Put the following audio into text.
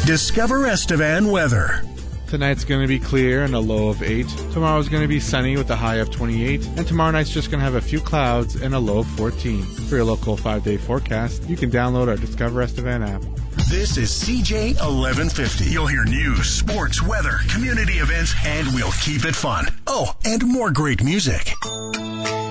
Discover Estevan weather. Tonight's going to be clear and a low of 8. Tomorrow's going to be sunny with a high of 28. And tomorrow night's just going to have a few clouds and a low of 14. For your local 5-day forecast, you can download our Discover Estevan app. This is CJ 1150. You'll hear news, sports, weather, community events, and we'll keep it fun. Oh, and more great music.